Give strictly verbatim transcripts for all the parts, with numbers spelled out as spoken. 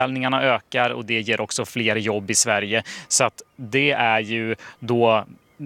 försäljningarna ökar och det ger också fler jobb i Sverige. Så att det är ju då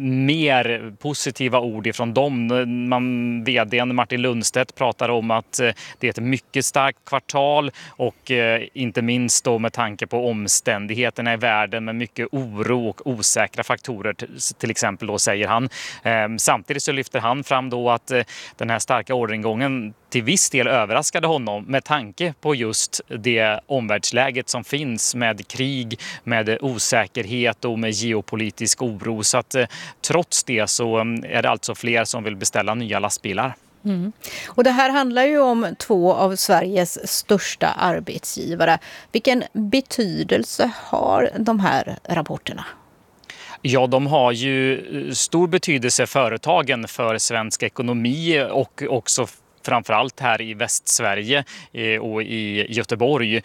mer positiva ord ifrån dem. Man, vdn Martin Lundstedt pratar om att det är ett mycket starkt kvartal och eh, inte minst då med tanke på omständigheterna i världen med mycket oro och osäkra faktorer till, till exempel då, säger han. Eh, samtidigt så lyfter han fram då att eh, den här starka orderingången till viss del överraskade honom med tanke på just det omvärldsläget som finns med krig, med osäkerhet och med geopolitisk oro. Så att eh, trots det så är det alltså fler som vill beställa nya lastbilar. Mm. Och det här handlar ju om två av Sveriges största arbetsgivare. Vilken betydelse har de här rapporterna? Ja, de har ju stor betydelse, företagen, för svensk ekonomi och också framförallt här i Västsverige och i Göteborg.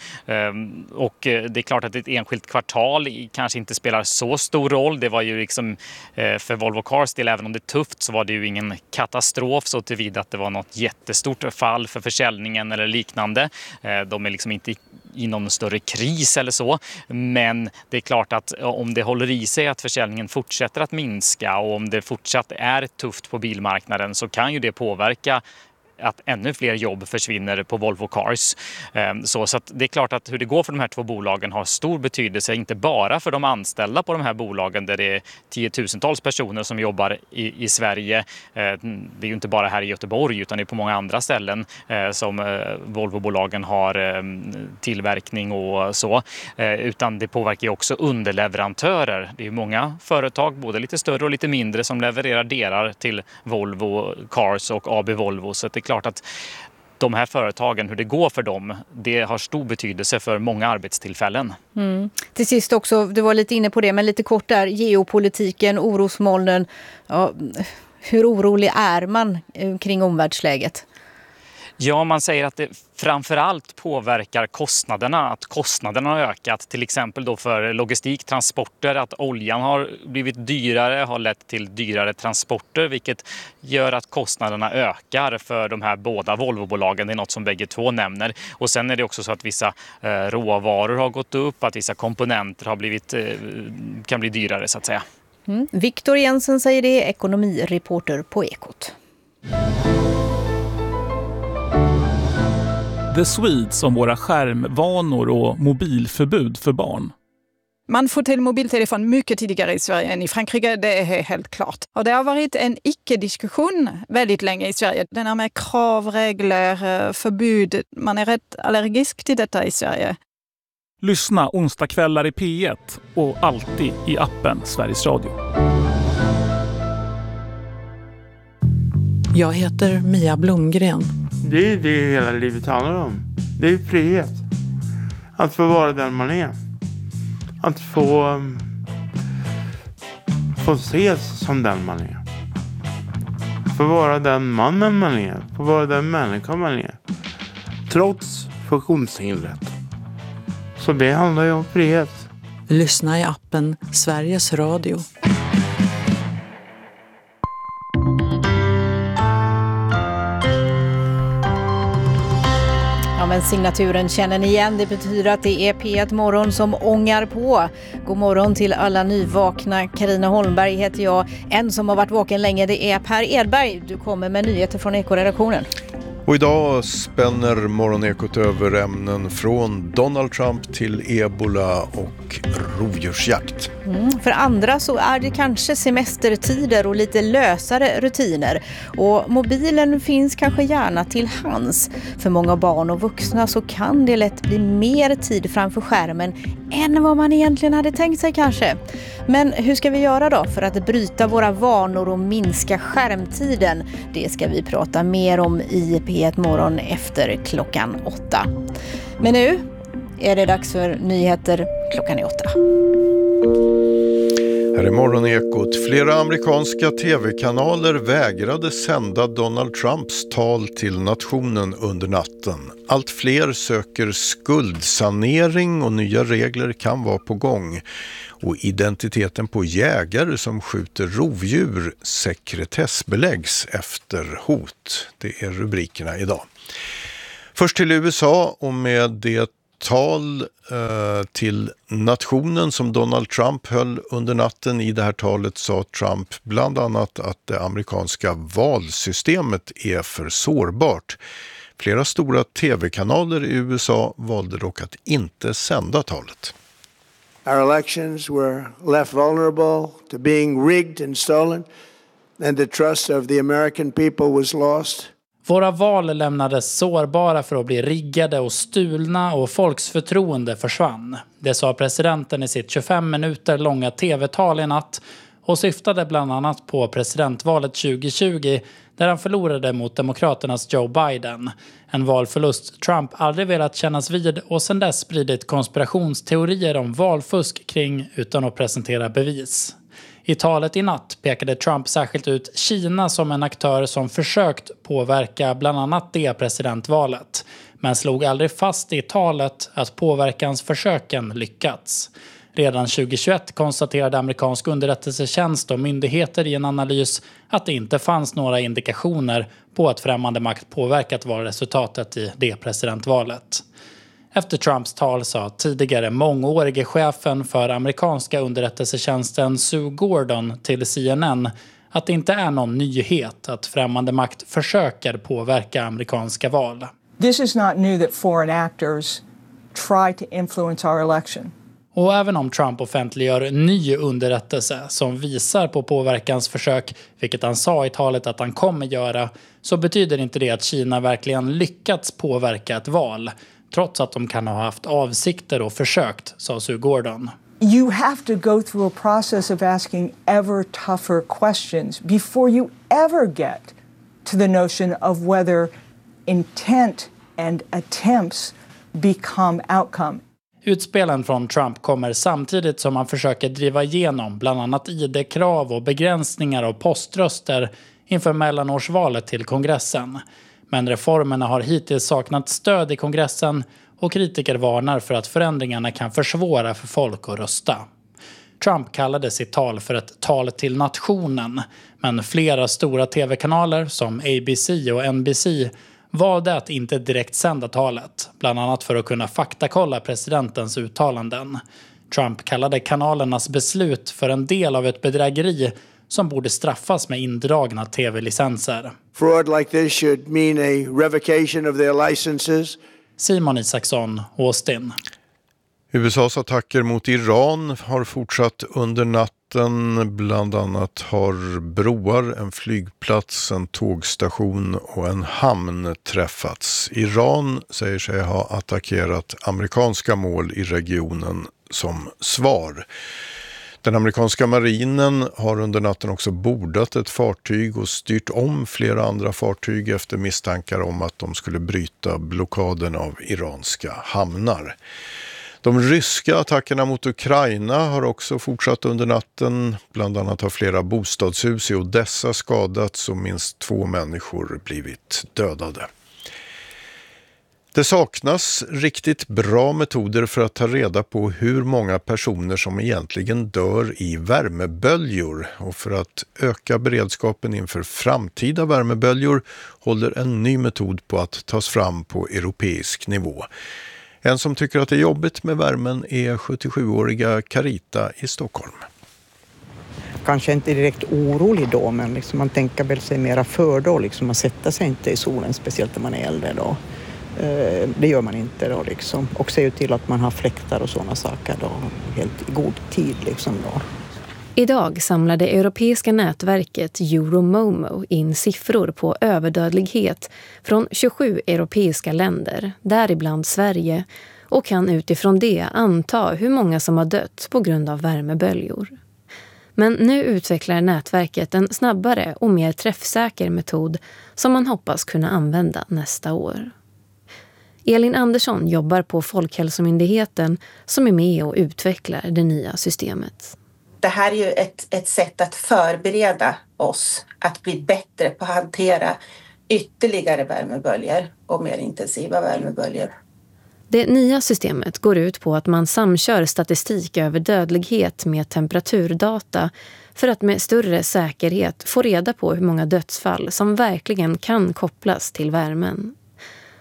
Och det är klart att ett enskilt kvartal kanske inte spelar så stor roll. Det var ju liksom för Volvo Cars del, även om det är tufft, så var det ju ingen katastrof så tillvida att det var något jättestort fall för försäljningen eller liknande. De är liksom inte i någon större kris eller så. Men det är klart att om det håller i sig att försäljningen fortsätter att minska och om det fortsatt är tufft på bilmarknaden så kan ju det påverka att ännu fler jobb försvinner på Volvo Cars. Så, så att det är klart att hur det går för de här två bolagen har stor betydelse, inte bara för de anställda på de här bolagen där det är tiotusentals personer som jobbar i, i Sverige. Det är ju inte bara här i Göteborg utan det är på många andra ställen som Volvo-bolagen har tillverkning och så. Utan det påverkar ju också underleverantörer. Det är många företag, både lite större och lite mindre, som levererar delar till Volvo Cars och A B Volvo. Så det är klart att de här företagen, hur det går för dem, det har stor betydelse för många arbetstillfällen. Mm. Till sist också, du var lite inne på det, men lite kort där, geopolitiken, orosmolnen. Ja, hur orolig är man kring omvärldsläget? Ja, man säger att det framförallt påverkar kostnaderna, att kostnaderna har ökat. Till exempel då för logistik, transporter, att oljan har blivit dyrare, har lett till dyrare transporter, vilket gör att kostnaderna ökar för de här båda Volvo-bolagen. Det är något som bägge två nämner. Och sen är det också så att vissa eh, råvaror har gått upp, att vissa komponenter har blivit, eh, kan bli dyrare så att säga. Mm. Viktor Jensen säger det, ekonomireporter på Ekot. The Swedes om våra skärmvanor och mobilförbud för barn. Man får till mobiltelefon mycket tidigare i Sverige än i Frankrike, det är helt klart. Och det har varit en icke-diskussion väldigt länge i Sverige. Den här med krav, regler, förbud. Man är rätt allergisk till detta i Sverige. Lyssna onsdagskvällar i P ett och alltid i appen Sveriges Radio. Jag heter Mia Blomgren. Det är det hela livet handlar om. Det är frihet. Att få vara den man är. Att få, få ses som den man är. Få vara den mannen man är. Få vara den människan man är. Trots funktionshindret. Så det handlar ju om frihet. Lyssna i appen Sveriges Radio. Ja, men signaturen känner ni igen. Det betyder att det är P ett Morgon som ångar på. God morgon till alla nyvakna. Carina Holmberg heter jag. En som har varit vaken länge, det är Per Edberg. Du kommer med nyheter från Eko-redaktionen. Och idag spänner Morgonekot över ämnen från Donald Trump till ebola och rovdjursjakt. Mm, för andra så är det kanske semestertider och lite lösare rutiner. Och mobilen finns kanske gärna till hands. För många barn och vuxna så kan det lätt bli mer tid framför skärmen än vad man egentligen hade tänkt sig kanske. Men hur ska vi göra då för att bryta våra vanor och minska skärmtiden? Det ska vi prata mer om i P ett Morgon efter klockan åtta. Men nu är det dags för nyheter klockan är åtta. Här är Morgonekot. Flera amerikanska tv-kanaler vägrade sända Donald Trumps tal till nationen under natten. Allt fler söker skuldsanering och nya regler kan vara på gång. Och identiteten på jägare som skjuter rovdjur sekretessbeläggs efter hot. Det är rubrikerna idag. Först till U S A och med det tal eh, till nationen som Donald Trump höll under natten. I det här talet sa Trump bland annat att det amerikanska valsystemet är för sårbart. Flera stora tv-kanaler i U S A valde dock att inte sända talet. Our elections were left vulnerable to being rigged and stolen, and the trust of the American people was lost. Våra val lämnades sårbara för att bli riggade och stulna och folks förtroende försvann. Det sa presidenten i sitt tjugofem minuter långa tv-tal i natt och syftade bland annat på presidentvalet tjugo tjugo där han förlorade mot demokraternas Joe Biden. En valförlust Trump aldrig velat kännas vid och sedan dess spridit konspirationsteorier om valfusk kring utan att presentera bevis. I talet i natt pekade Trump särskilt ut Kina som en aktör som försökt påverka bland annat det presidentvalet, men slog aldrig fast i talet att påverkansförsöken lyckats. Redan tjugo tjugoett konstaterade amerikansk underrättelsetjänst och myndigheter i en analys att det inte fanns några indikationer på att främmande makt påverkat valresultatet i det presidentvalet. Efter Trumps tal sa tidigare mångårige chefen för amerikanska underrättelsetjänsten Sue Gordon till C N N att det inte är någon nyhet att främmande makt försöker påverka amerikanska val. This is not new that foreign actors try to influence our election. Och även om Trump offentliggör ny underrättelse som visar på påverkansförsök, vilket han sa i talet att han kommer göra, så betyder inte det att Kina verkligen lyckats påverka ett val, trots att de kan ha haft avsikter och försökt, sa Sue Gordon. You have to go through a process of asking ever tougher questions before you ever get to the notion of whether intent and attempts become outcome. Utspelen från Trump kommer samtidigt som han försöker driva igenom bland annat I D-krav och begränsningar av poströster inför mellanårsvalet till kongressen. Men reformerna har hittills saknat stöd i kongressen och kritiker varnar för att förändringarna kan försvåra för folk att rösta. Trump kallade sitt tal för ett tal till nationen, men flera stora tv-kanaler som A B C och N B C valde att inte direkt sända talet, bland annat för att kunna faktakolla presidentens uttalanden. Trump kallade kanalernas beslut för en del av ett bedrägeri som borde straffas med indragna tv-licenser. Fraud like this should mean a revocation of their licenses. Simon Isaksson, Austin. U S A:s attacker mot Iran har fortsatt under natten. Bland annat har broar, en flygplats, en tågstation och en hamn träffats. Iran säger sig ha attackerat amerikanska mål i regionen som svar. Den amerikanska marinen har under natten också bordat ett fartyg och styrt om flera andra fartyg efter misstankar om att de skulle bryta blockaden av iranska hamnar. De ryska attackerna mot Ukraina har också fortsatt under natten. Bland annat har flera bostadshus i Odessa skadats och minst två människor blivit dödade. Det saknas riktigt bra metoder för att ta reda på hur många personer som egentligen dör i värmeböljor. Och för att öka beredskapen inför framtida värmeböljor håller en ny metod på att tas fram på europeisk nivå. En som tycker att det är jobbigt med värmen är sjuttiosjuåriga Carita i Stockholm. Kanske inte direkt orolig då, men liksom man tänker väl sig mera för då. Liksom man sätter sig inte i solen, speciellt när man är äldre då. Det gör man inte då liksom. Och ser ju till att man har fläktar och sådana saker då helt i god tid liksom då. Idag samlade europeiska nätverket Euromomo in siffror på överdödlighet från tjugosju europeiska länder, däribland Sverige, och kan utifrån det anta hur många som har dött på grund av värmeböljor. Men nu utvecklar nätverket en snabbare och mer träffsäker metod som man hoppas kunna använda nästa år. Elin Andersson jobbar på Folkhälsomyndigheten som är med och utvecklar det nya systemet. Det här är ju ett, ett sätt att förbereda oss att bli bättre på att hantera ytterligare värmeböljor och mer intensiva värmeböljor. Det nya systemet går ut på att man samkör statistik över dödlighet med temperaturdata för att med större säkerhet få reda på hur många dödsfall som verkligen kan kopplas till värmen.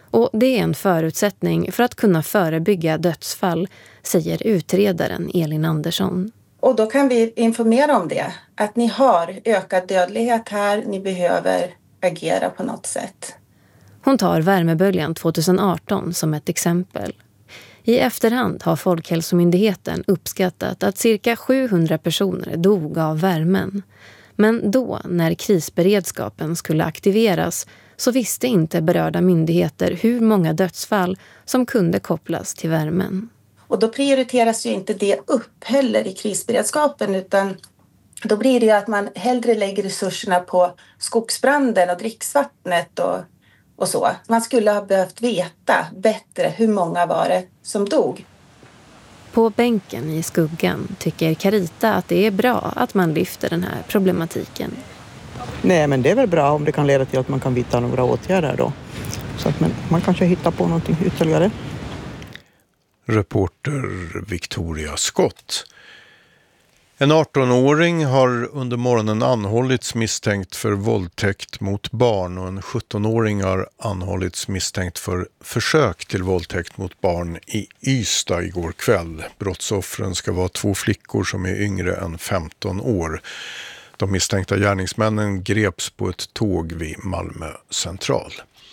Och det är en förutsättning för att kunna förebygga dödsfall, säger utredaren Elin Andersson. Och då kan vi informera om det. Att ni har ökad dödlighet här, ni behöver agera på något sätt. Hon tar värmeböljan tjugoarton som ett exempel. I efterhand har Folkhälsomyndigheten uppskattat att cirka sjuhundra personer dog av värmen. Men då, när krisberedskapen skulle aktiveras, så visste inte berörda myndigheter hur många dödsfall som kunde kopplas till värmen. Och då prioriteras ju inte det upp heller i krisberedskapen, utan då blir det ju att man hellre lägger resurserna på skogsbranden och dricksvattnet och, och så. Man skulle ha behövt veta bättre hur många var det som dog. På bänken i skuggan tycker Carita att det är bra att man lyfter den här problematiken. Nej, men det är väl bra om det kan leda till att man kan vidta några åtgärder då. Så att man, man kanske hittar på någonting ytterligare. Reporter Victoria Scott. En arton-åring har under morgonen anhållits misstänkt för våldtäkt mot barn och en sjutton-åring har anhållits misstänkt för försök till våldtäkt mot barn i Ystad igår kväll. Brottsoffren ska vara två flickor som är yngre än femton år. De misstänkta gärningsmännen greps på ett tåg vid Malmö central.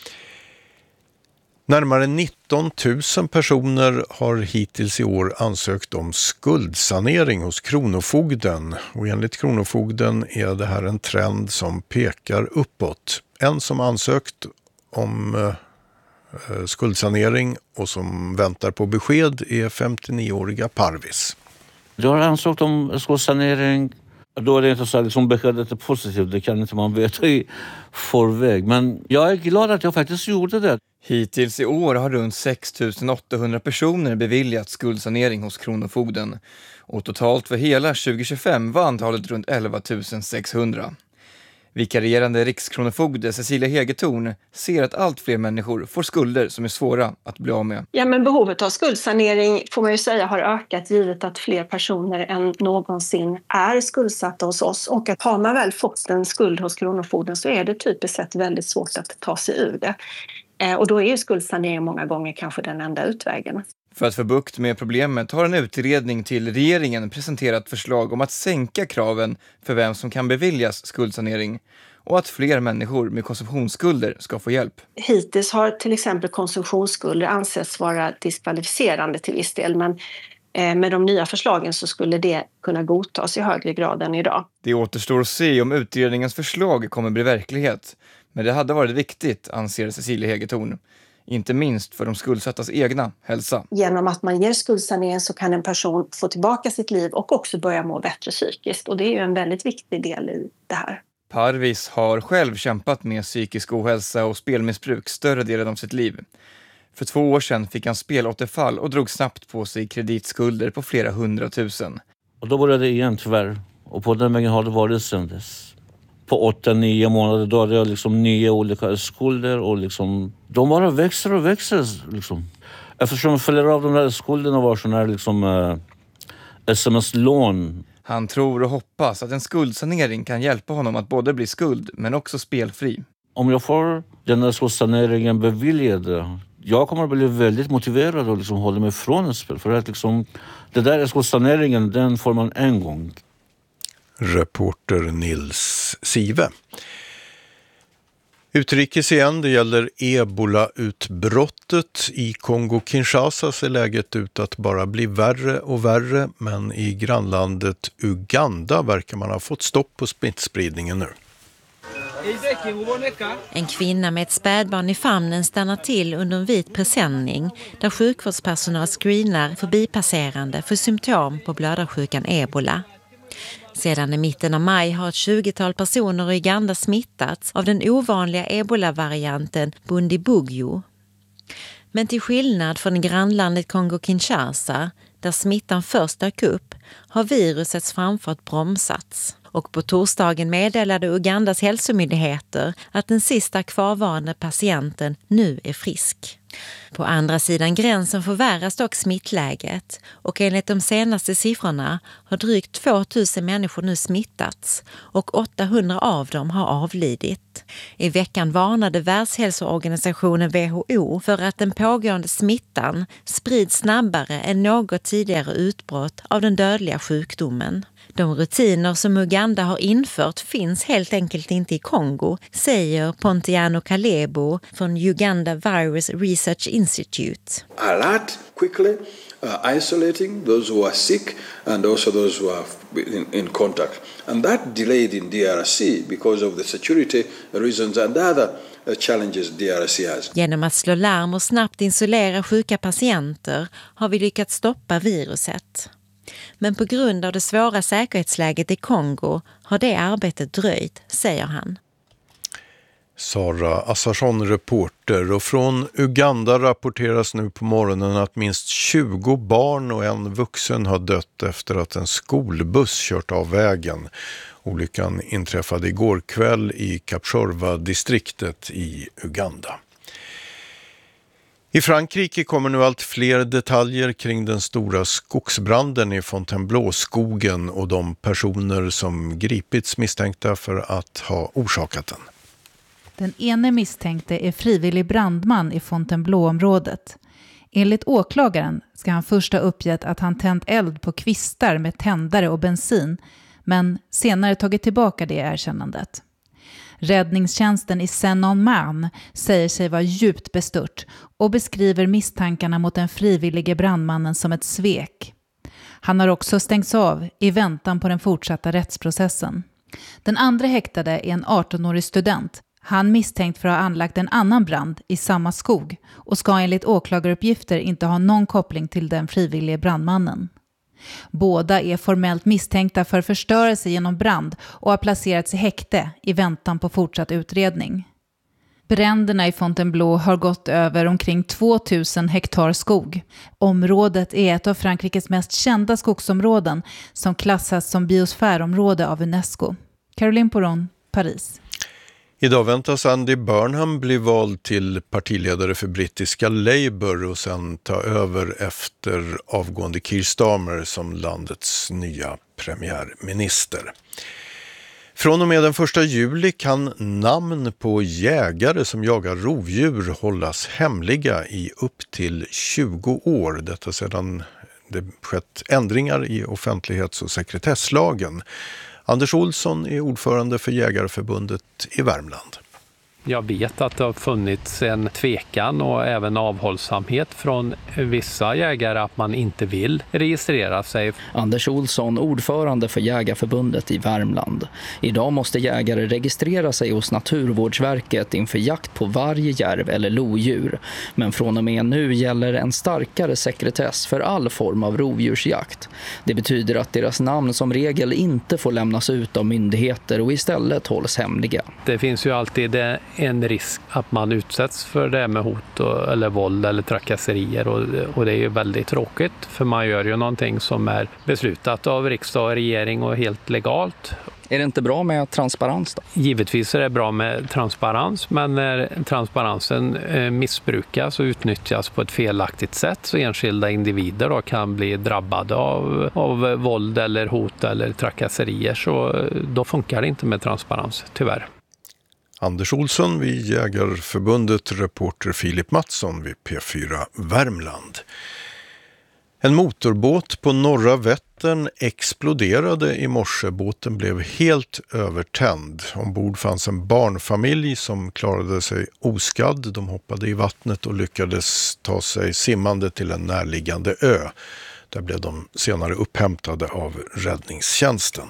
Närmare nitton tusen personer har hittills i år ansökt om skuldsanering hos Kronofogden. Och enligt Kronofogden är det här en trend som pekar uppåt. En som ansökt om eh, skuldsanering och som väntar på besked är femtionio-åriga Parvis. Jag har ansökt om skuldsanering. Då är det inte så att liksom beskedet är positivt, det kan inte man veta i förväg. Men jag är glad att jag faktiskt gjorde det. Hittills i år har runt sex tusen åttahundra personer beviljat skuldsanering hos Kronofogden. Och totalt för hela tjugo tjugofem var antalet runt elva tusen sexhundra. Vikarierande rikskronofogde Cecilia Hegetorn ser att allt fler människor får skulder som är svåra att bli av med. Ja, men behovet av skuldsanering får man ju säga har ökat givet att fler personer än någonsin är skuldsatta hos oss. Och att har man väl fått en skuld hos Kronofogden så är det typiskt sett väldigt svårt att ta sig ur det. Och då är ju skuldsanering många gånger kanske den enda utvägen. För att få bukt med problemet har en utredning till regeringen presenterat förslag om att sänka kraven för vem som kan beviljas skuldsanering och att fler människor med konsumtionsskulder ska få hjälp. Hittills har till exempel konsumtionsskulder ansetts vara diskvalificerande till viss del, men med de nya förslagen så skulle det kunna godtas i högre grad än idag. Det återstår att se om utredningens förslag kommer bli verklighet, men det hade varit viktigt, anser Cecilia Hegetorn. Inte minst för de skuldsattas egna hälsa. Genom att man ger skuldsanering så kan en person få tillbaka sitt liv och också börja må bättre psykiskt. Och det är ju en väldigt viktig del i det här. Parvis har själv kämpat med psykisk ohälsa och spelmissbruk större delen av sitt liv. För två år sedan fick han spelåterfall och drog snabbt på sig kreditskulder på flera hundratusen. Och då började det igen tyvärr. Och på den vägen har det varit sedan dess. På åtta, nio månader då hade jag liksom nio olika skulder och liksom, de bara växer och växer liksom. Eftersom flera av de där skulderna var sådana här liksom eh, sms-lån. Han tror och hoppas att en skuldsanering kan hjälpa honom att både bli skuld men också spelfri. Om jag får den här skuldsaneringen beviljad, jag kommer att bli väldigt motiverad och liksom hålla mig från ett spel. För att liksom, det där skuldsaneringen, den får man en gång. Reporter Nils Sive. Utrikes igen, det gäller ebola-utbrottet. I Kongo-Kinshasa ser läget ut att bara bli värre och värre, men i grannlandet Uganda verkar man ha fått stopp på smittspridningen nu. En kvinna med ett spädbarn i famnen stannar till under en vit presenning där sjukvårdspersonal screenar förbipasserande för symptom på blödarsjukan ebola. Sedan i mitten av maj har ett tjugotal personer i Uganda smittats av den ovanliga ebola-varianten Bundibugyo. Men till skillnad från grannlandet Kongo-Kinshasa, där smittan först dök upp, har virusets framfart bromsats. Och på torsdagen meddelade Ugandas hälsomyndigheter att den sista kvarvarande patienten nu är frisk. På andra sidan gränsen förvärras dock smittläget och enligt de senaste siffrorna har drygt två tusen människor nu smittats och åttahundra av dem har avlidit. procent. I veckan varnade Världshälsoorganisationen W H O för att den pågående smittan sprids snabbare än något tidigare utbrott av den dödliga sjukdomen. De rutiner som Uganda har infört finns helt enkelt inte i Kongo, säger Pontiano Kalebo från Uganda Virus Research Institute. Alert quickly, uh, isolating those who are sick and also those who are in, in contact. And that delayed in D R C because of the security reasons and other uh, challenges D R C has. Genom att slå larm och snabbt isolera sjuka patienter har vi lyckats stoppa viruset. Men på grund av det svåra säkerhetsläget i Kongo har det arbetet dröjt, säger han. Sara Assarsson, reporter, och från Uganda rapporteras nu på morgonen att minst tjugo barn och en vuxen har dött efter att en skolbuss kört av vägen. Olyckan inträffade igår kväll i Kapshorva-distriktet i Uganda. I Frankrike kommer nu allt fler detaljer kring den stora skogsbranden i Fontainebleau-skogen och de personer som gripits misstänkta för att ha orsakat den. Den ene misstänkte är frivillig brandman i Fontainebleau-området. Enligt åklagaren ska han först ha uppgett att han tänt eld på kvistar med tändare och bensin, men senare tagit tillbaka det erkännandet. Räddningstjänsten i Seine-en-Marne säger sig vara djupt bestört och beskriver misstankarna mot den frivillige brandmannen som ett svek. Han har också stängts av i väntan på den fortsatta rättsprocessen. Den andra häktade är en arton-årig student. Han misstänkt för att ha anlagt en annan brand i samma skog och ska enligt åklagaruppgifter inte ha någon koppling till den frivillige brandmannen. Båda är formellt misstänkta för förstörelse genom brand och har placerats i häkte i väntan på fortsatt utredning. Bränderna i Fontainebleau har gått över omkring tvåtusen hektar skog. Området är ett av Frankrikes mest kända skogsområden som klassas som biosfärområde av UNESCO. Caroline Poron, Paris. Idag väntas Andy Burnham bli vald till partiledare för brittiska Labour och sen ta över efter avgående Keir Starmer som landets nya premiärminister. Från och med den första juli kan namn på jägare som jagar rovdjur hållas hemliga i upp till tjugo år. Detta sedan det skett ändringar i offentlighets- och sekretesslagen. Anders Olsson är ordförande för Jägarförbundet i Värmland. Jag vet att det har funnits en tvekan och även avhållsamhet från vissa jägare att man inte vill registrera sig. Anders Olsson, ordförande för Jägarförbundet i Värmland. Idag måste jägare registrera sig hos Naturvårdsverket inför jakt på varje järv eller lodjur. Men från och med nu gäller en starkare sekretess för all form av rovdjursjakt. Det betyder att deras namn som regel inte får lämnas ut av myndigheter och istället hålls hemliga. Det finns ju alltid det en risk att man utsätts för det med hot och, eller våld eller trakasserier och, och det är ju väldigt tråkigt för man gör ju någonting som är beslutat av riksdag och regering och helt legalt. Är det inte bra med transparens då? Givetvis är det bra med transparens, men när transparensen eh, missbrukas och utnyttjas på ett felaktigt sätt så enskilda individer då kan bli drabbade av, av våld eller hot eller trakasserier så då funkar det inte med transparens, tyvärr. Anders Olsson vid Jägarförbundet, reporter Filip Mattsson vid P fyra Värmland. En motorbåt på norra Vättern exploderade i morse. Båten blev helt övertänd. Ombord fanns en barnfamilj som klarade sig oskadd. De hoppade i vattnet och lyckades ta sig simmande till en närliggande ö. Där blev de senare upphämtade av räddningstjänsten.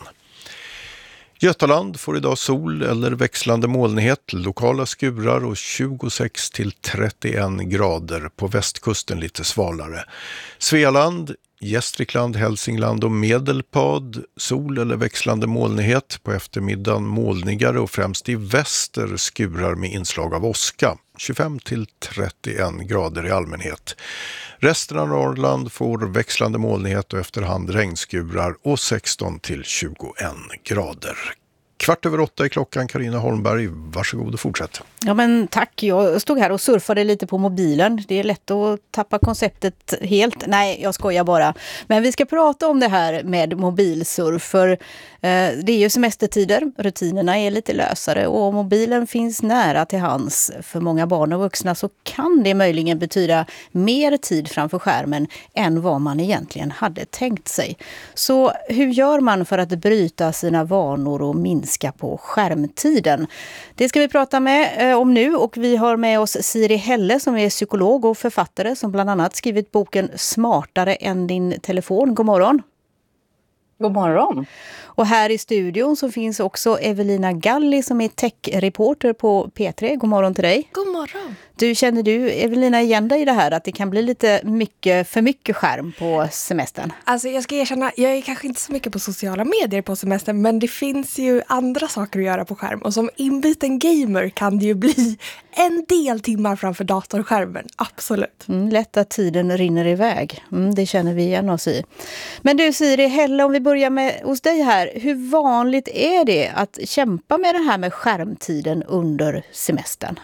Götaland får idag sol eller växlande molnighet, lokala skurar och tjugosex till trettioen grader. På västkusten lite svalare. Svealand, Gästrikland, Hälsingland och Medelpad, sol eller växlande molnighet. På eftermiddagen molnigare och främst i väster skurar med inslag av åska. tjugofem till trettioen grader i allmänhet. Resten av Norrland får växlande molnighet och efterhand regnskurar och sexton till tjugoen grader. Kvart över åtta i klockan. Carina Holmberg, varsågod och fortsätt. Ja men tack, jag stod här och surfade lite på mobilen. Det är lätt att tappa konceptet helt. Nej, jag skojar bara. Men vi ska prata om det här med mobilsurf. För eh, det är ju semestertider, rutinerna är lite lösare och mobilen finns nära till hands. För många barn och vuxna så kan det möjligen betyda mer tid framför skärmen än vad man egentligen hade tänkt sig. Så hur gör man för att bryta sina vanor och minska på skärmtiden? Det ska vi prata med eh, om nu och vi har med oss Siri Helle som är psykolog och författare som bland annat skrivit boken Smartare än din telefon. God morgon. God morgon. Och här i studion så finns också Evelina Galli som är tech-reporter på P tre. God morgon till dig. God morgon. Du, känner du, Evelina, igen dig i det här att det kan bli lite mycket, för mycket skärm på semestern? Alltså jag ska erkänna, jag är kanske inte så mycket på sociala medier på semestern, men det finns ju andra saker att göra på skärm. Och som inbiten gamer kan det ju bli en del timmar framför datorskärmen, absolut. Mm, lätt att tiden rinner iväg, mm, det känner vi igen oss i. Men du Siri Helle, om vi börjar med hos dig här, hur vanligt är det att kämpa med det här med skärmtiden under semestern?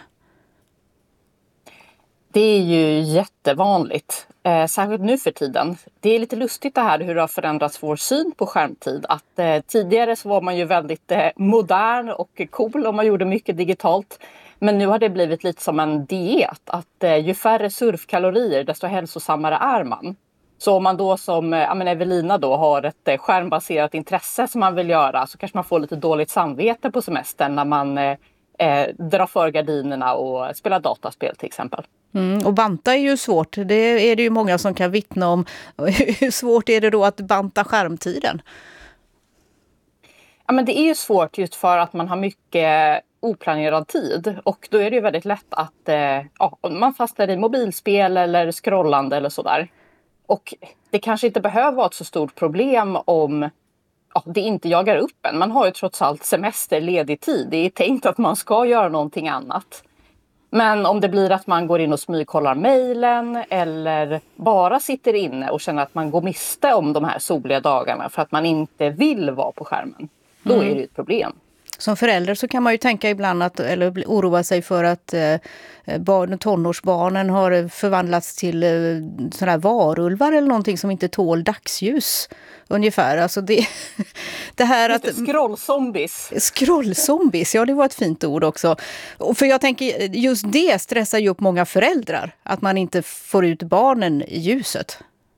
Det är ju jättevanligt, eh, särskilt nu för tiden. Det är lite lustigt det här hur det har förändrats vår syn på skärmtid. Att eh, tidigare så var man ju väldigt eh, modern och cool och man gjorde mycket digitalt. Men nu har det blivit lite som en diet. Att eh, ju färre surfkalorier desto hälsosammare är man. Så om man då som ja, men Evelina då har ett eh, skärmbaserat intresse som man vill göra så kanske man får lite dåligt samvete på semestern när man eh, eh, drar för gardinerna och spelar dataspel till exempel. Mm, och banta är ju svårt. Det är det ju många som kan vittna om. Hur svårt är det då att banta skärmtiden? Ja, men det är ju svårt just för att man har mycket oplanerad tid. Och då är det ju väldigt lätt att eh, ja, man fastnar i mobilspel eller scrollande eller sådär. Och det kanske inte behöver vara ett så stort problem om ja, det inte jagar upp en. Man har ju trots allt semester, ledig tid. Det är tänkt att man ska göra någonting annat. Men om det blir att man går in och smygkollar mejlen eller bara sitter inne och känner att man går miste om de här soliga dagarna för att man inte vill vara på skärmen, då mm. är det ett problem. Som förälder så kan man ju tänka ibland att, eller oroa sig för att eh, barn, tonårsbarnen har förvandlats till eh, sådana här varulvar eller någonting som inte tål dagsljus. Ungefär. Alltså det, det här att... Scrollzombies. Scrollzombies, ja det var ett fint ord också. Och för jag tänker, just det stressar ju upp många föräldrar. Att man inte får ut barnen i ljuset.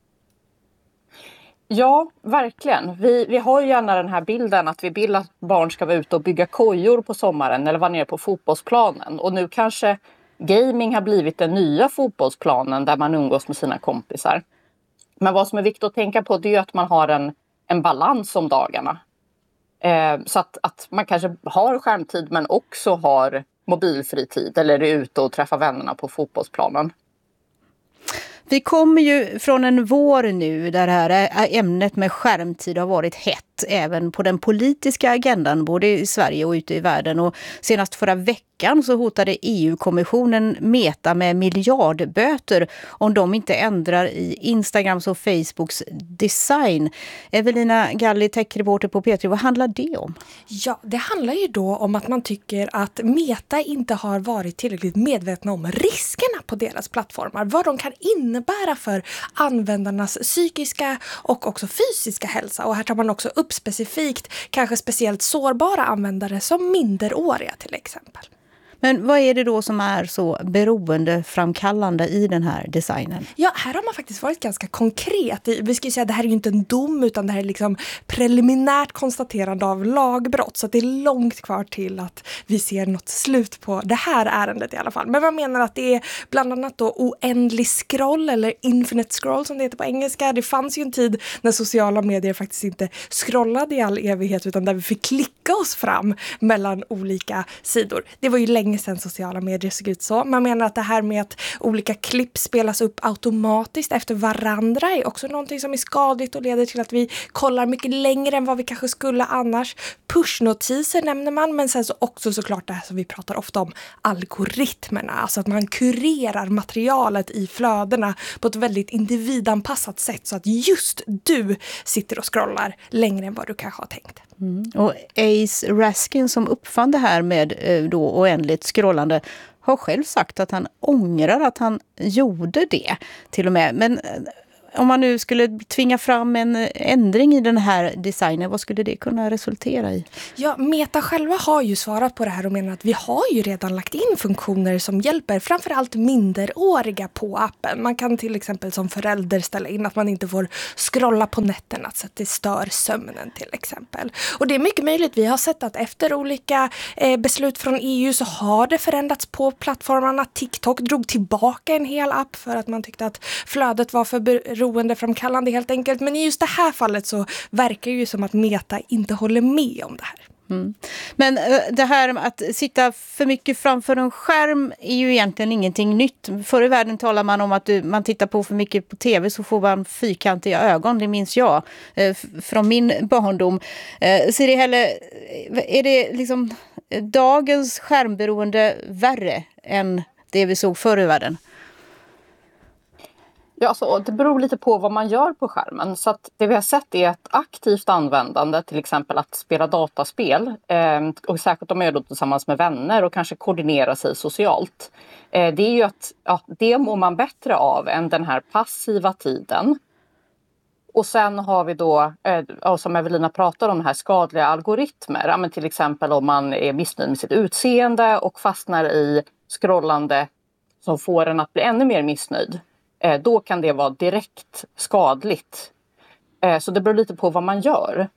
Ja, verkligen. Vi, vi har ju gärna den här bilden att vi vill att barn ska vara ute och bygga kojor på sommaren eller vara nere på fotbollsplanen. Och nu kanske gaming har blivit den nya fotbollsplanen där man umgås med sina kompisar. Men vad som är viktigt att tänka på det är att man har en, en balans om dagarna. Eh, så att, att man kanske har skärmtid men också har mobilfri tid eller är ute och träffar vännerna på fotbollsplanen. Vi kommer ju från en vår nu där det här ämnet med skärmtid har varit hett även på den politiska agendan både i Sverige och ute i världen. Och senast förra veckan så hotade E U-kommissionen Meta med miljardböter om de inte ändrar i Instagrams och Facebooks design. Evelina Galli, tech-reporter på P tre, vad handlar det om? Ja, det handlar ju då om att man tycker att Meta inte har varit tillräckligt medvetna om riskerna på deras plattformar. Vad de kan innebära för användarnas psykiska och också fysiska hälsa. Och här tar man också upp specifikt kanske speciellt sårbara användare som minderåriga till exempel. Men vad är det då som är så beroendeframkallande i den här designen? Ja, här har man faktiskt varit ganska konkret. Vi ska ju säga att det här är ju inte en dom utan det här är liksom preliminärt konstaterande av lagbrott. Så att det är långt kvar till att vi ser något slut på det här ärendet i alla fall. Men man menar att det är bland annat då oändlig scroll eller infinite scroll som det heter på engelska. Det fanns ju en tid när sociala medier faktiskt inte scrollade i all evighet utan där vi fick klicka oss fram mellan olika sidor. Det var ju länge länge sedan sociala medier såg ut så. Man menar att det här med att olika klipp spelas upp automatiskt efter varandra är också någonting som är skadligt och leder till att vi kollar mycket längre än vad vi kanske skulle annars. Pushnotiser nämner man, men sen så också såklart det här som vi pratar ofta om, algoritmerna. Alltså att man kurerar materialet i flödena på ett väldigt individanpassat sätt så att just du sitter och scrollar längre än vad du kanske har tänkt. Mm. Och Ace Raskin som uppfann det här med då oändligt scrollande har själv sagt att han ångrar att han gjorde det till och med. Men om man nu skulle tvinga fram en ändring i den här designen, vad skulle det kunna resultera i? Ja, Meta själva har ju svarat på det här och menar att vi har ju redan lagt in funktioner som hjälper framförallt minderåriga på appen. Man kan till exempel som förälder ställa in att man inte får scrolla på nätterna så att det stör sömnen till exempel. Och det är mycket möjligt. Vi har sett att efter olika eh, beslut från E U så har det förändrats på plattformarna. TikTok drog tillbaka en hel app för att man tyckte att flödet var för beroendeframkallande helt enkelt. Men i just det här fallet så verkar det ju som att Meta inte håller med om det här. Mm. Men det här med att sitta för mycket framför en skärm är ju egentligen ingenting nytt. Förr i världen talar man om att du, man tittar på för mycket på tv så får man fyrkantiga ögon, det minns jag eh, från min barndom. Eh, så är det heller, är det liksom dagens skärmberoende värre än det vi såg förr i världen? Ja, så det beror lite på vad man gör på skärmen. Så att det vi har sett är ett aktivt användande, till exempel att spela dataspel. Eh, och särskilt om man gör det tillsammans med vänner och kanske koordinera sig socialt. Eh, det är ju att ja, det mår man bättre av än den här passiva tiden. Och sen har vi då, eh, som Evelina pratar om, här skadliga algoritmer. Ja, men till exempel om man är missnöjd med sitt utseende och fastnar i scrollande som får en att bli ännu mer missnöjd. Då kan det vara direkt skadligt. Så det beror lite på vad man gör.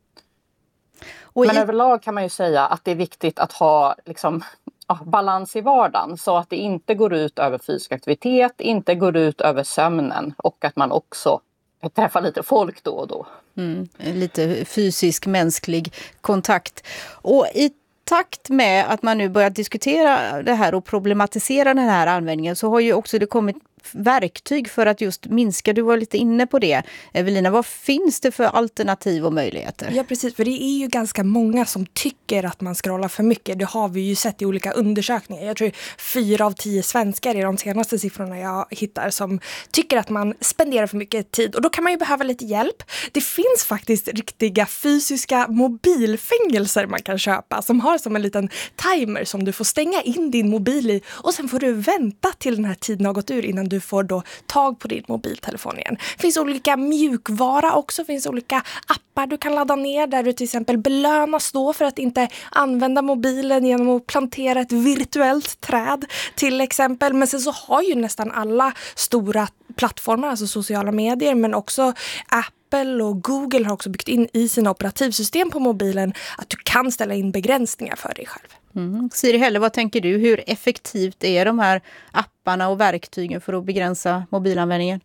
Och Men i... överlag kan man ju säga att det är viktigt att ha liksom, ja, balans i vardagen. Så att det inte går ut över fysisk aktivitet, inte går ut över sömnen. Och att man också träffar lite folk då och då. Mm, lite fysisk, mänsklig kontakt. Och i takt med att man nu börjar diskutera det här och problematisera den här användningen så har ju också det kommit verktyg för att just minska, du var lite inne på det. Evelina, vad finns det för alternativ och möjligheter? Ja, precis, för det är ju ganska många som tycker att man scrollar för mycket. Det har vi ju sett i olika undersökningar. Jag tror fyra av tio svenskar är de senaste siffrorna jag hittar som tycker att man spenderar för mycket tid. Och då kan man ju behöva lite hjälp. Det finns faktiskt riktiga fysiska mobilfängelser man kan köpa som har som en liten timer som du får stänga in din mobil i och sen får du vänta till den här tiden har gått ur innan du får då tag på din mobiltelefon igen. Det finns olika mjukvara också, det finns olika appar du kan ladda ner där du till exempel belönas då för att inte använda mobilen genom att plantera ett virtuellt träd till exempel. Men sen så har ju nästan alla stora plattformar, alltså sociala medier, men också Apple och Google har också byggt in i sina operativsystem på mobilen att du kan ställa in begränsningar för dig själv. Mm. Siri Helle, vad tänker du? Hur effektivt är de här apparna och verktygen för att begränsa mobilanvändningen?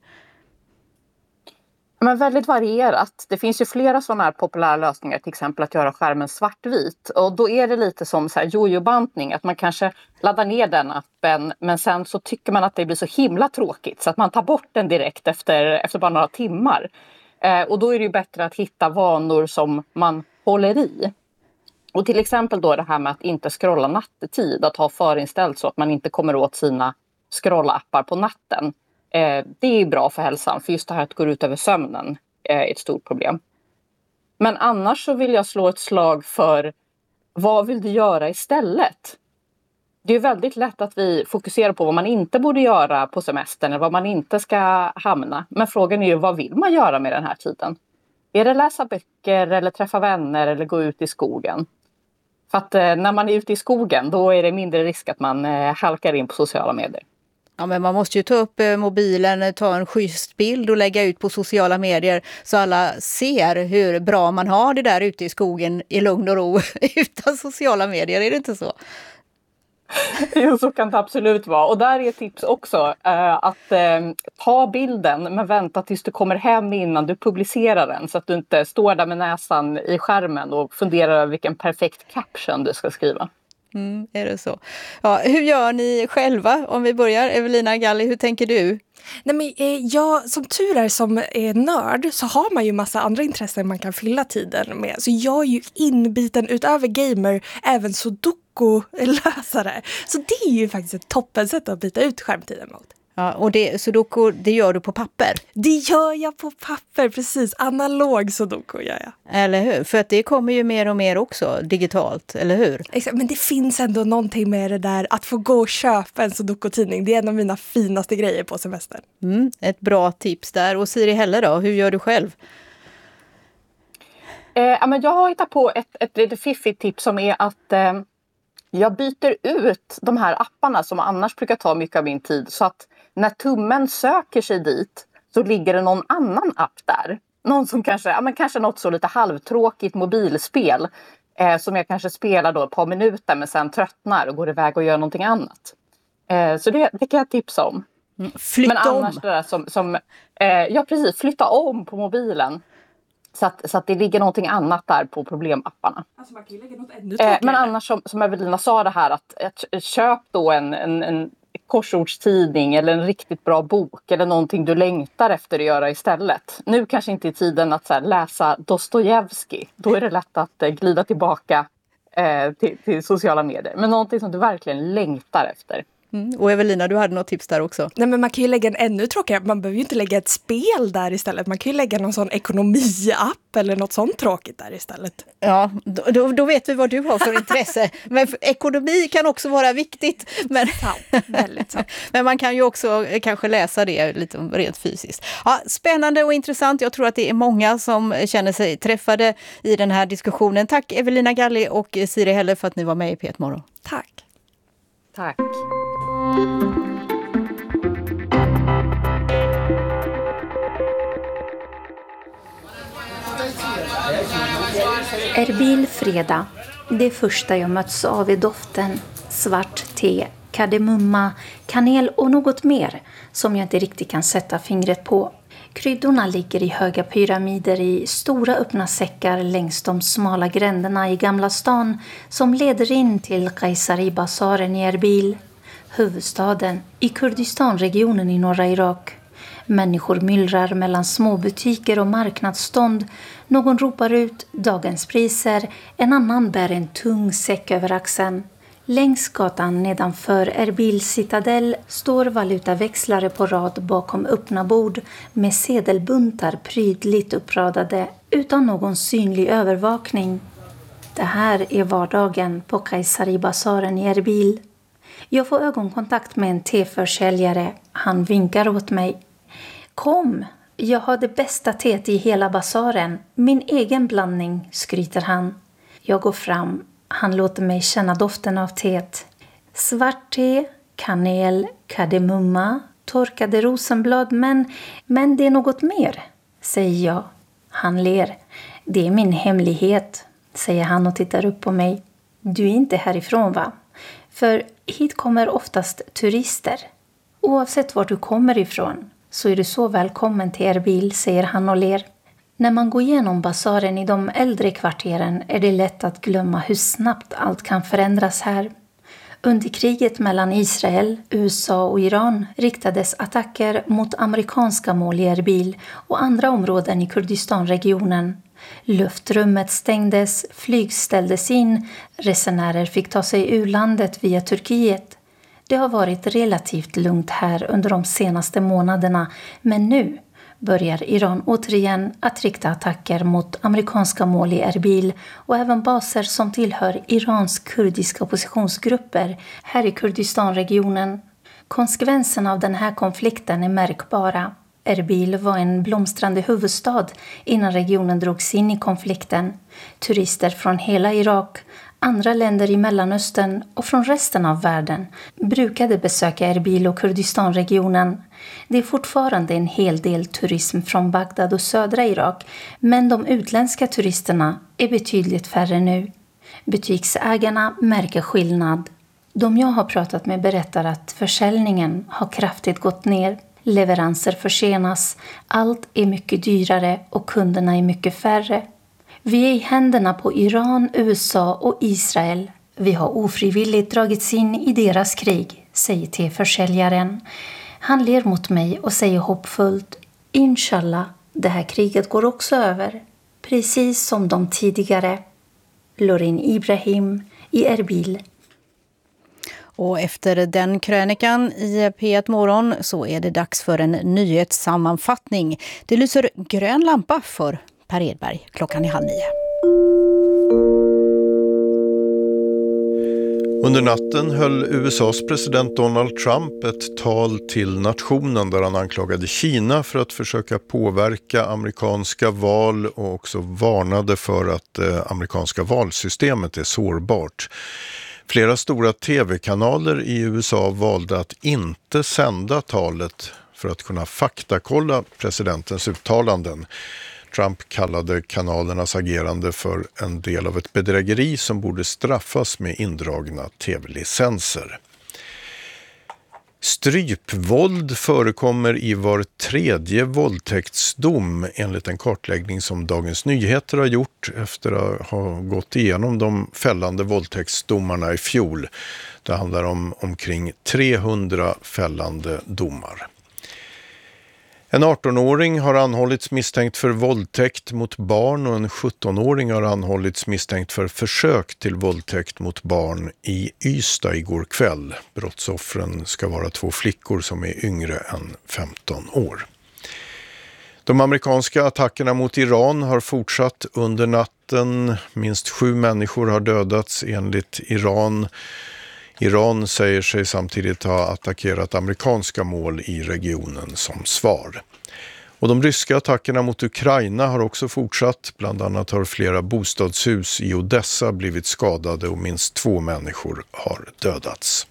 Men väldigt varierat. Det finns ju flera sådana här populära lösningar, till exempel att göra skärmen svartvit. Och då är det lite som så här jojo-bantning, att man kanske laddar ner den appen men sen så tycker man att det blir så himla tråkigt så att man tar bort den direkt efter, efter bara några timmar. Eh, och då är det ju bättre att hitta vanor som man håller i. Och till exempel då det här med att inte scrolla nattetid, att ha förinställt så att man inte kommer åt sina scrollappar på natten. Eh, det är bra för hälsan, för just det här att gå ut över sömnen är ett stort problem. Men annars så vill jag slå ett slag för vad vill du göra istället? Det är väldigt lätt att vi fokuserar på vad man inte borde göra på semestern eller vad man inte ska hamna. Men frågan är ju, vad vill man göra med den här tiden? Är det läsa böcker eller träffa vänner eller gå ut i skogen? För att eh, när man är ute i skogen då är det mindre risk att man eh, halkar in på sociala medier. Ja, men man måste ju ta upp eh, mobilen, ta en schysst bild och lägga ut på sociala medier så alla ser hur bra man har det där ute i skogen i lugn och ro utan sociala medier, är det inte så? Jo, så kan det absolut vara. Och där är tips också eh, att eh, ta bilden men vänta tills du kommer hem innan du publicerar den så att du inte står där med näsan i skärmen och funderar över vilken perfekt caption du ska skriva. Mm, är det så? Ja, hur gör ni själva? Om vi börjar, Evelina Galli, hur tänker du? Nej, men, eh, jag, som tur är som eh, nörd så har man ju massa andra intressen man kan fylla tiden med. Så jag är ju inbiten utöver gamer även sudoku-lösare. Så det är ju faktiskt ett toppensätt att byta ut skärmtiden mot. Ja, och det, sudoku, det gör du på papper? Det gör jag på papper, precis. Analog sudoku gör jag. Eller hur? För att det kommer ju mer och mer också digitalt, eller hur? Exakt, men det finns ändå någonting med det där att få gå och köpa en sudoku-tidning. Det är en av mina finaste grejer på semestern. Mm, ett bra tips där. Och Siri Helle då, hur gör du själv? Eh, men jag har hittat på ett, ett lite fiffigt tips som är att eh, jag byter ut de här apparna som annars brukar ta mycket av min tid. Så att när tummen söker sig dit så ligger det någon annan app där. Någon som kanske, ja, men kanske något så lite halvtråkigt mobilspel. Eh, som jag kanske spelar då ett par minuter men sen tröttnar och går iväg och gör någonting annat. Eh, så det, det kan jag tipsa om. Mm. Flytta men annars om. det där som, som eh, ja precis, flytta om på mobilen. Så att, så att det ligger någonting annat där på problemapparna. Alltså man kan ju lägga något ännu eh, men annars som, som Evelina sa det här att, att köp då en, en, en korsordstidning eller en riktigt bra bok eller någonting du längtar efter att göra istället. Nu kanske inte är tiden att så här, läsa Dostojevskij. Då är det lätt att eh, glida tillbaka eh, till, till sociala medier. Men någonting som du verkligen längtar efter. Mm. Och Evelina, du hade något tips där också. Nej, men man kan ju lägga en ännu tråkigare. Man behöver ju inte lägga ett spel där istället. Man kan ju lägga någon sån ekonomiapp eller något sånt tråkigt där istället. Ja, då, då vet vi vad du har för intresse. Men för ekonomi kan också vara viktigt. Men, sant, väldigt sant. Men man kan ju också kanske läsa det lite rent fysiskt. Ja, spännande och intressant. Jag tror att det är många som känner sig träffade i den här diskussionen. Tack Evelina Galli och Siri Helle för att ni var med i P ett Morgon. Tack. Tack. Erbil fredag. Det första jag möts av är doften svart te, kardemumma, kanel och något mer som jag inte riktigt kan sätta fingret på. Kryddorna ligger i höga pyramider i stora öppna säckar längs de smala gränderna i Gamla stan som leder in till Kayseri-basaren i Erbil, huvudstaden i Kurdistanregionen i norra Irak. Människor myllrar mellan små butiker och marknadsstånd. Någon ropar ut dagens priser, en annan bär en tung säck över axeln. Längs gatan nedanför Erbil citadell står valutaväxlare på rad bakom öppna bord med sedelbuntar prydligt uppradade utan någon synlig övervakning. Det här är vardagen på Kayseri-basaren i Erbil. Jag får ögonkontakt med en teförsäljare. Han vinkar åt mig. Kom, jag har det bästa teet i hela basaren. Min egen blandning, skryter han. Jag går fram. Han låter mig känna doften av teet. Svart te, kanel, kardemumma, torkade rosenblad, men, men det är något mer, säger jag. Han ler. Det är min hemlighet, säger han och tittar upp på mig. Du är inte härifrån, va? För hit kommer oftast turister. Oavsett var du kommer ifrån så är du så välkommen till Erbil, säger han och ler. När man går igenom basaren i de äldre kvarteren är det lätt att glömma hur snabbt allt kan förändras här. Under kriget mellan Israel, U S A och Iran riktades attacker mot amerikanska mål i Erbil och andra områden i Kurdistanregionen. Luftrummet stängdes, flyg ställdes in, resenärer fick ta sig ur landet via Turkiet. Det har varit relativt lugnt här under de senaste månaderna, men nu börjar Iran återigen att rikta attacker mot amerikanska mål i Erbil och även baser som tillhör Irans kurdiska oppositionsgrupper här i Kurdistanregionen. Konsekvenserna av den här konflikten är märkbara. Erbil var en blomstrande huvudstad innan regionen drogs in i konflikten. Turister från hela Irak, andra länder i Mellanöstern och från resten av världen brukade besöka Erbil och Kurdistanregionen. Det är fortfarande en hel del turism från Bagdad och södra Irak, men de utländska turisterna är betydligt färre nu. Butiksägarna märker skillnad. De jag har pratat med berättar att försäljningen har kraftigt gått ner. Leveranser försenas, allt är mycket dyrare och kunderna är mycket färre. Vi är i händerna på Iran, U S A och Israel. Vi har ofrivilligt dragits in i deras krig, säger teförsäljaren. Han ler mot mig och säger hoppfullt: Inshallah, det här kriget går också över. Precis som de tidigare. Lorin Ibrahim i Erbil. Och efter den krönikan i P ett Morgon så är det dags för en nyhetssammanfattning. Det lyser grön lampa för Per Edberg. Klockan är halv nio. Under natten höll U S A:s president Donald Trump ett tal till nationen där han anklagade Kina för att försöka påverka amerikanska val och också varnade för att det amerikanska valsystemet är sårbart. Flera stora tv-kanaler i U S A valde att inte sända talet för att kunna faktakolla presidentens uttalanden. Trump kallade kanalernas agerande för en del av ett bedrägeri som borde straffas med indragna tv-licenser. Strypvåld förekommer i var tredje våldtäktsdom enligt en kartläggning som Dagens Nyheter har gjort efter att ha gått igenom de fällande våldtäktsdomarna i fjol. Det handlar om omkring trehundra fällande domar. En arton-åring har anhållits misstänkt för våldtäkt mot barn och en sjutton-åring har anhållits misstänkt för försök till våldtäkt mot barn i Ystad igår kväll. Brottsoffren ska vara två flickor som är yngre än femton år. De amerikanska attackerna mot Iran har fortsatt under natten. Minst sju människor har dödats enligt Iran. Iran säger sig samtidigt ha attackerat amerikanska mål i regionen som svar. Och de ryska attackerna mot Ukraina har också fortsatt. Bland annat har flera bostadshus i Odessa blivit skadade och minst två människor har dödats.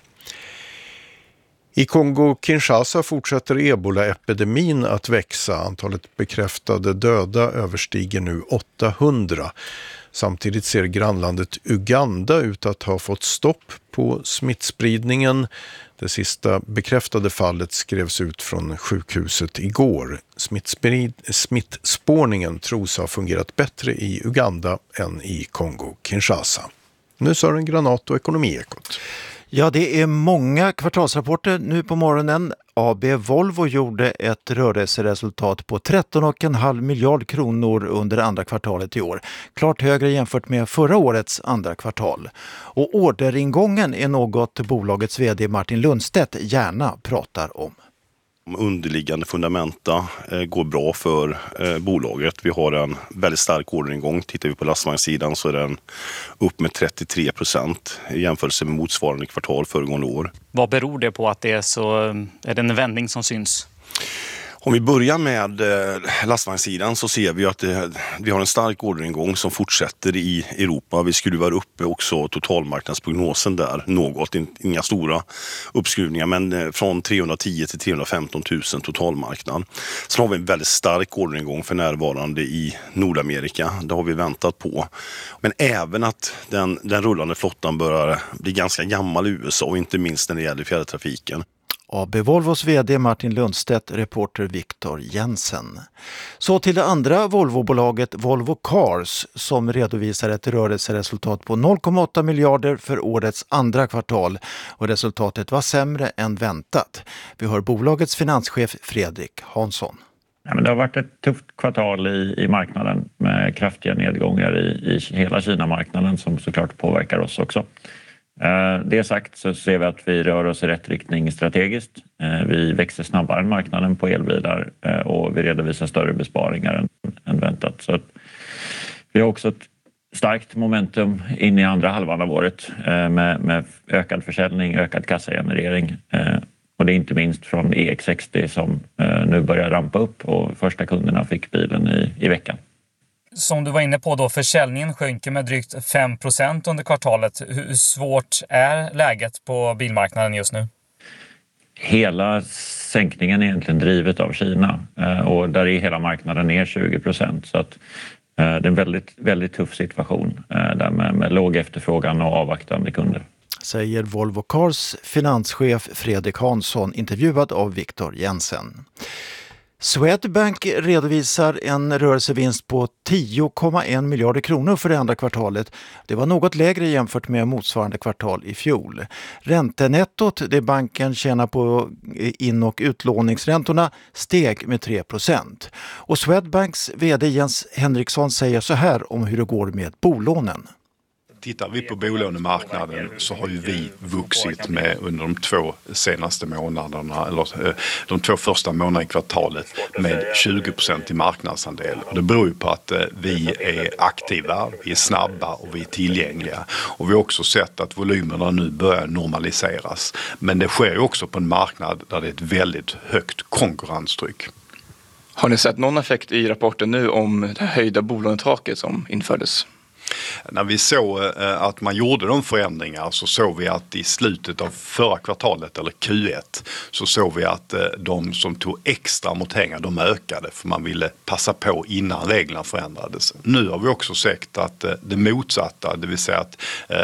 I Kongo-Kinshasa fortsätter ebola-epidemin att växa. Antalet bekräftade döda överstiger nu åttahundra. Samtidigt ser grannlandet Uganda ut att ha fått stopp på smittspridningen. Det sista bekräftade fallet skrevs ut från sjukhuset igår. Smittsprid- smittspårningen tros ha fungerat bättre i Uganda än i Kongo-Kinshasa. Nu Sören Granat och Ekonomiekot. Ja, det är många kvartalsrapporter nu på morgonen. A B Volvo gjorde ett rörelseresultat på tretton komma fem miljard kronor under andra kvartalet i år. Klart högre jämfört med förra årets andra kvartal. Och orderingången är något bolagets vd Martin Lundstedt gärna pratar om. Underliggande fundamenta eh, går bra för eh, bolaget. Vi har en väldigt stark orderingång. Tittar vi på lastvagnssidan så är den upp med trettiotre procent i jämförelse med motsvarande kvartal föregående år. Vad beror det på att det är så, är det en vändning som syns? Om vi börjar med lastvagnssidan så ser vi att det, vi har en stark orderingång som fortsätter i Europa. Vi skruvar upp också totalmarknadsprognosen där något, inga stora uppskruvningar, men från trehundratio till trehundrafemton tusen totalmarknad. Sen har vi en väldigt stark orderingång för närvarande i Nordamerika. Det har vi väntat på. Men även att den, den rullande flottan börjar bli ganska gammal i U S A och inte minst när det gäller fjärrtrafiken. A B Volvos vd Martin Lundstedt, reporter Viktor Jensen. Så till det andra Volvo-bolaget Volvo Cars som redovisar ett rörelseresultat på noll komma åtta miljarder för årets andra kvartal och resultatet var sämre än väntat. Vi hör bolagets finanschef Fredrik Hansson. Ja, men det har varit ett tufft kvartal i, i marknaden med kraftiga nedgångar i, i hela Kina-marknaden som såklart påverkar oss också. Det sagt så ser vi att vi rör oss i rätt riktning strategiskt. Vi växer snabbare än marknaden på elbilar och vi redovisar större besparingar än, än väntat. Så att vi har också ett starkt momentum in i andra halvan av året med, med ökad försäljning, ökad kassagenerering. Och det är inte minst från E X sextio som nu börjar rampa upp och första kunderna fick bilen i, i veckan. Som du var inne på då, försäljningen sjönker med drygt fem procent under kvartalet. Hur svårt är läget på bilmarknaden just nu? Hela sänkningen är egentligen drivet av Kina och där är hela marknaden ner tjugo procent. Så att det är en väldigt, väldigt tuff situation där med, med låg efterfrågan och avvaktande kunder. Säger Volvo Cars finanschef Fredrik Hansson, intervjuad av Viktor Jensen. Swedbank redovisar en rörelsevinst på tio komma en miljarder kronor för det andra kvartalet. Det var något lägre jämfört med motsvarande kvartal i fjol. Räntenettot, det banken tjänar på in- och utlåningsräntorna, steg med tre procent. Och Swedbanks vd Jens Henriksson säger så här om hur det går med bolånen. Tittar vi på bolånemarknaden så har ju vi vuxit med under de två senaste månaderna, eller de två första månaderna i kvartalet, med tjugo procent i marknadsandel. Och det beror ju på att vi är aktiva, vi är snabba och vi är tillgängliga. Och vi har också sett att volymerna nu börjar normaliseras. Men det sker ju också på en marknad där det är ett väldigt högt konkurrenstryck. Har ni sett någon effekt i rapporten nu om det höjda bolånetaket som infördes? När vi såg att man gjorde de förändringar så såg vi att i slutet av förra kvartalet eller Q ett så såg vi att de som tog extra amorteringar de ökade för man ville passa på innan reglerna förändrades. Nu har vi också sett att det motsatta, det vill säga att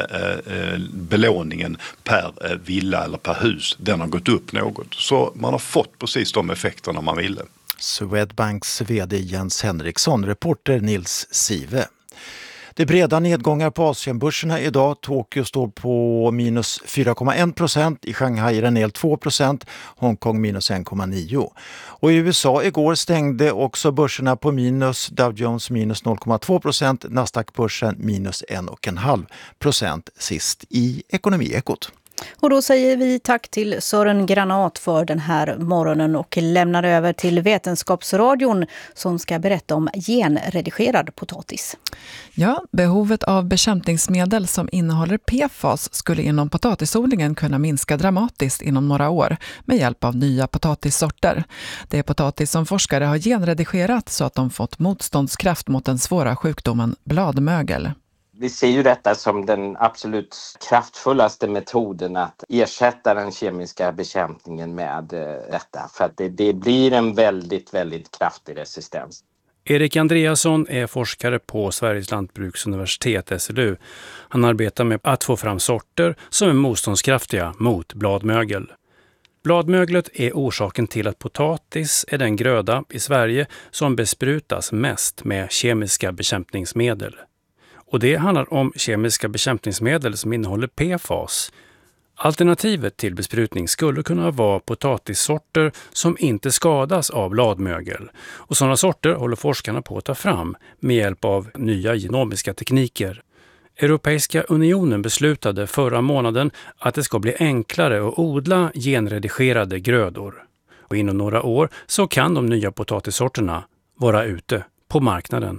belåningen per villa eller per hus, den har gått upp något. Så man har fått precis de effekterna man ville. Swedbanks vd Jens Henriksson, reporter Nils Sive. Det är breda nedgångar på Asienbörserna idag. Tokyo står på minus fyra komma en procent, i Shanghai är den ner två procent, Hongkong minus en komma nio. Och i U S A igår stängde också börserna på minus, Dow Jones minus noll komma två procent, Nasdaq-börsen minus en komma fem procent sist i Ekonomiekot. Och då säger vi tack till Sören Granat för den här morgonen och lämnar över till Vetenskapsradion som ska berätta om genredigerad potatis. Ja, behovet av bekämpningsmedel som innehåller P F A S skulle inom potatisodlingen kunna minska dramatiskt inom några år med hjälp av nya potatissorter. Det är potatis som forskare har genredigerat så att de fått motståndskraft mot den svåra sjukdomen bladmögel. Vi ser ju detta som den absolut kraftfullaste metoden att ersätta den kemiska bekämpningen med detta. För att det, det blir en väldigt, väldigt kraftig resistens. Erik Andreasson är forskare på Sveriges lantbruksuniversitet S L U. Han arbetar med att få fram sorter som är motståndskraftiga mot bladmögel. Bladmöglet är orsaken till att potatis är den gröda i Sverige som besprutas mest med kemiska bekämpningsmedel. Och det handlar om kemiska bekämpningsmedel som innehåller P F A S. Alternativet till besprutning skulle kunna vara potatissorter som inte skadas av bladmögel. Och sådana sorter håller forskarna på att ta fram med hjälp av nya genomiska tekniker. Europeiska unionen beslutade förra månaden att det ska bli enklare att odla genredigerade grödor. Och inom några år så kan de nya potatissorterna vara ute på marknaden.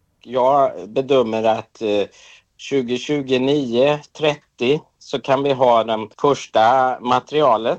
Jag bedömer att eh, tjugo tjugonio trettio så kan vi ha det första materialet.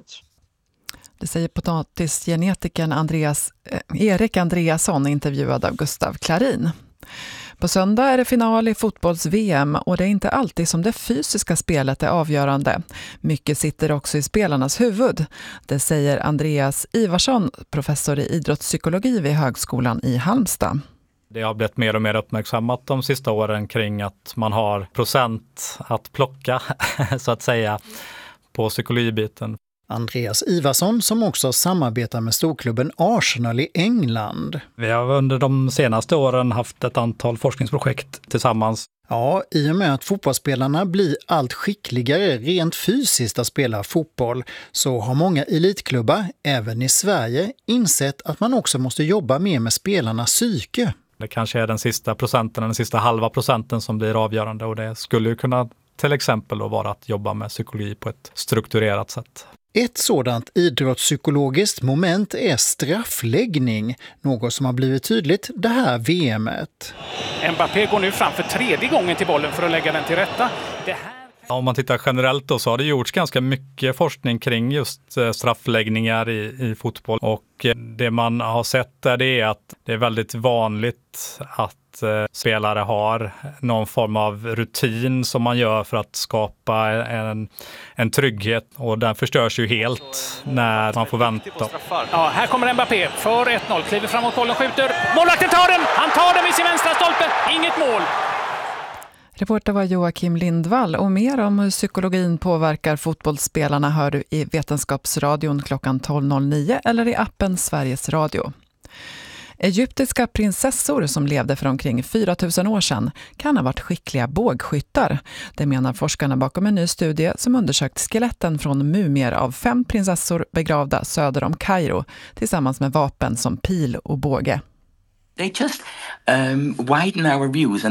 Det säger potatisgenetikern Andreas, eh, Erik Andreasson, intervjuad av Gustav Klarin. På söndag är det final i fotbolls-V M och det är inte alltid som det fysiska spelet är avgörande. Mycket sitter också i spelarnas huvud. Det säger Andreas Ivarsson, professor i idrottspsykologi vid Högskolan i Halmstad. Det har blivit mer och mer uppmärksammat de sista åren kring att man har procent att plocka så att säga på psykologibiten. Andreas Ivarsson som också samarbetar med storklubben Arsenal i England. Vi har under de senaste åren haft ett antal forskningsprojekt tillsammans. Ja, i och med att fotbollsspelarna blir allt skickligare rent fysiskt att spela fotboll så har många elitklubbar, även i Sverige, insett att man också måste jobba mer med spelarnas psyke. Det kanske är den sista procenten, den sista halva procenten som blir avgörande och det skulle ju kunna till exempel då vara att jobba med psykologi på ett strukturerat sätt. Ett sådant idrottspsykologiskt moment är straffläggning, något som har blivit tydligt det här V M:et. Mbappé går nu fram för tredje gången till bollen för att lägga den till rätta. Det här... Om man tittar generellt då så har det gjorts ganska mycket forskning kring just straffläggningar i, i fotboll. Och det man har sett där det är att det är väldigt vanligt att spelare har någon form av rutin som man gör för att skapa en, en trygghet och den förstörs ju helt när man får vänta. Ja, här kommer Mbappé för ett noll, kliver framåt bollen, skjuter, målvakten tar den, han tar den vid sin vänstra stolpe, inget mål. Reporter var Joakim Lindvall och mer om hur psykologin påverkar fotbollsspelarna hör du i Vetenskapsradion klockan tolv noll nio eller i appen Sveriges Radio. Egyptiska prinsessor som levde för omkring fyra tusen år sedan kan ha varit skickliga bågskyttar. Det menar forskarna bakom en ny studie som undersökt skeletten från mumier av fem prinsessor begravda söder om Kairo tillsammans med vapen som pil och båge. They just um, widen our views.